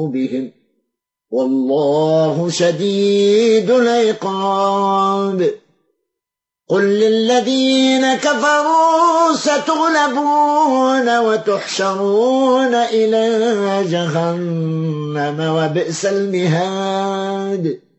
بهم والله شديد العقاب. قل للذين كفروا ستغلبون وتحشرون إلى جهنم وبئس المهاد.